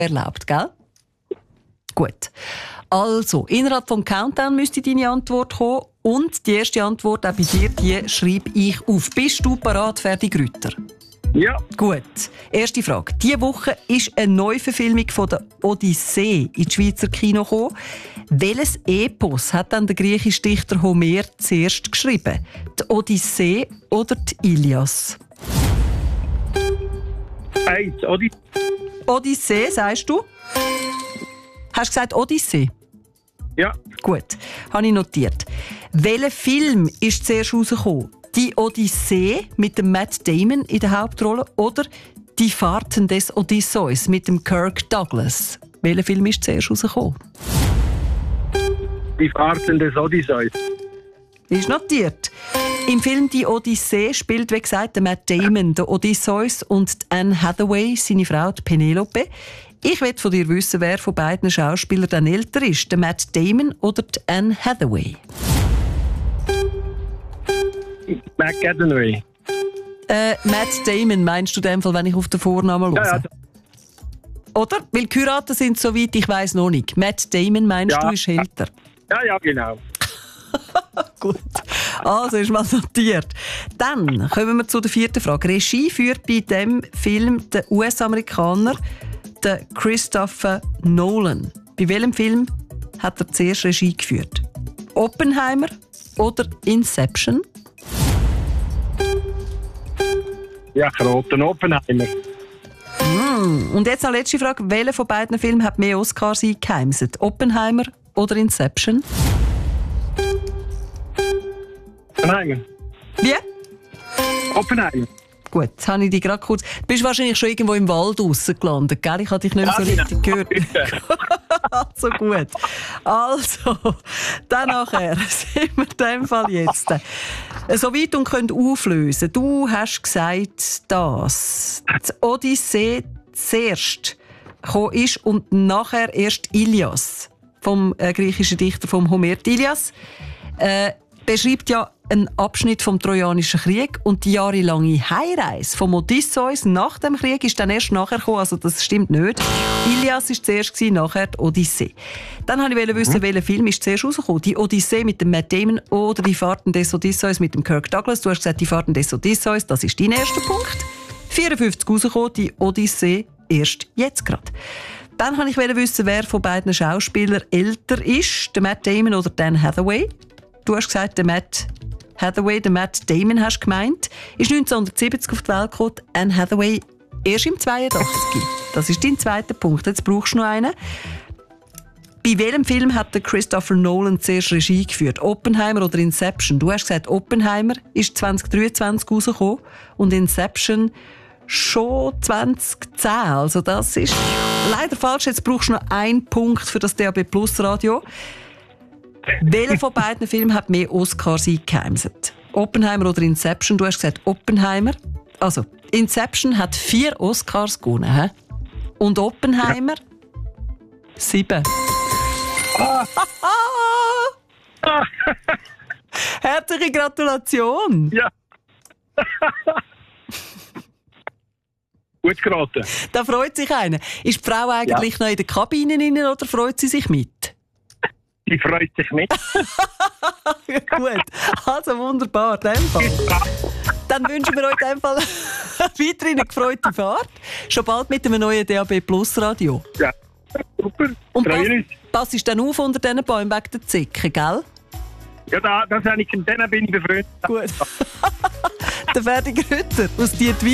erlaubt, gell? Gut. Also, innerhalb vom Countdown müsste deine Antwort kommen. Und die erste Antwort auch bei dir, die schreibe ich auf. Bist du parat, fertig, Rütter? Ja. Gut. Erste Frage. Diese Woche ist eine Neuverfilmung von der Odyssee ins Schweizer Kino gekommen. Welches Epos hat dann der griechische Dichter Homer zuerst geschrieben? Die Odyssee oder die Ilias? Odyssee, sagst du? Hast du gesagt Odyssee? Ja. Gut, habe ich notiert. Welcher Film ist zuerst rausgekommen? Die Odyssee mit dem Matt Damon in der Hauptrolle oder Die Fahrten des Odysseus mit dem Kirk Douglas? Welcher Film ist zuerst rausgekommen? Die Fahrten des Odysseus. Ist notiert. Im Film «Die Odyssee» spielt, wie gesagt, der Matt Damon, der Odysseus und Anne Hathaway, seine Frau, die Penelope. Ich will von dir wissen, wer von beiden Schauspielern dann älter ist, der Matt Damon oder die Anne Hathaway? Matt Hathaway. Matt Damon meinst du in dem Fall, wenn ich auf den Vornamen höre? Ja. Oder? Weil Kuraten sind so weit, ich weiss noch nicht. Matt Damon meinst du ist älter? Ja, genau. Gut. Also ist mal notiert. Dann kommen wir zu der vierten Frage. Regie führt bei diesem Film der US-Amerikaner der Christopher Nolan. Bei welchem Film hat er zuerst Regie geführt? Oppenheimer oder Inception? Ja, Kroten Oppenheimer. Und jetzt noch letzte Frage. Welcher von beiden Filmen hat mehr Oscars eingeheimst? Oppenheimer oder Inception? Oppenheimer. Wie? Oppenheimer. Gut, jetzt habe ich dich gerade kurz... Du bist wahrscheinlich schon irgendwo im Wald draussen gelandet, gell? Ich habe dich nicht mehr so richtig gehört. Also gut. Also, dann nachher sind wir in dem Fall jetzt so weit und können auflösen. Du hast gesagt, dass die Odyssee zuerst gekommen ist und nachher erst Ilias vom griechischen Dichter vom Homer. Die Ilias beschreibt ja einen Abschnitt vom Trojanischen Krieg und die jahrelange Heimreise vom Odysseus nach dem Krieg ist dann erst nachher gekommen, also das stimmt nicht. Ilias war zuerst, nachher die Odyssee. Dann wollte ich wissen, welcher Film ist zuerst rausgekommen. Die Odyssee mit dem Matt Damon oder Die Fahrten des Odysseus mit dem Kirk Douglas. Du hast gesagt, Die Fahrten des Odysseus, das ist dein erster Punkt. 54 rausgekommen, die Odyssee erst jetzt gerade. Dann wollte ich wissen, wer von beiden Schauspielern älter ist, der Matt Damon oder Anne Hathaway. Du hast gesagt, der Matt Hathaway, der Matt Damon hast gemeint, ist 1970 auf die Welt gekommen, Anne Hathaway erst im 82. Das ist dein zweiter Punkt. Jetzt brauchst du noch einen. Bei welchem Film hat der Christopher Nolan zuerst Regie geführt? Oppenheimer oder Inception? Du hast gesagt, Oppenheimer ist 2023 rausgekommen und Inception schon 2010. Also das ist leider falsch. Jetzt brauchst du noch einen Punkt für das DAB Plus Radio. Welcher von beiden Filmen hat mehr Oscars eingeheimst? Oppenheimer oder Inception? Du hast gesagt Oppenheimer. Also, Inception hat 4 Oscars gewonnen. He? Und Oppenheimer 7. Herzliche Gratulation! Ja. Gut geraten. Da freut sich einer. Ist die Frau eigentlich noch in der Kabine rein, oder freut sie sich mit? Die freut sich mit. Gut, also wunderbar. In dem Fall. Dann wünschen wir euch in dem Fall weiterhin eine gefreute Fahrt. Schon bald mit einem neuen DAB Plus Radio. Ja, super. Und passt dann auf unter diesen Bäumen wegen der Zicken, gell? Ja, das habe ich, denen bin ich befreundet. Gut. Der Ferdi Grütter aus Dietwil.